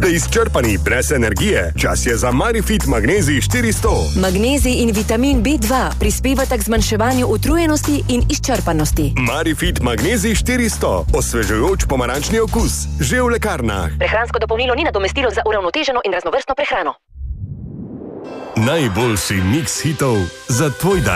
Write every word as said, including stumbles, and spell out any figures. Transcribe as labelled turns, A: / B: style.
A: Ste izčrpani brez energije? Čas je za Marifit Magnezij štiristo.
B: Magnezij in vitamin B dva prispevata k zmanjševanju utrujenosti in izčrpanosti.
A: Marifit Magnezij štiristo. Osvežujoč pomarančni okus. Že v lekarnah.
B: Prehransko dopolnilo ni nadomestilo za uravnoteženo in raznovrstno prehrano.
A: Najboljši miks hitov za tvoj dan.